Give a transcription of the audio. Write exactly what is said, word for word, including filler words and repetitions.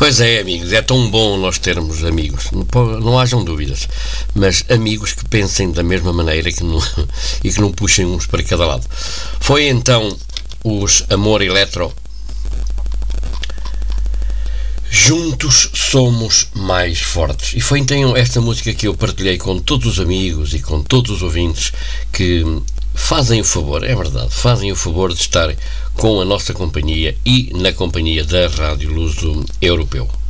Pois é, amigos, é tão bom nós termos amigos, não, não hajam dúvidas, mas amigos que pensem da mesma maneira que não, e que não puxem uns para cada lado. Foi então os Amor Eletro. Juntos somos mais fortes. E foi então esta música que eu partilhei com todos os amigos e com todos os ouvintes que fazem o favor, é verdade, fazem o favor de estar com a nossa companhia e na companhia da Rádio Luso Europeu.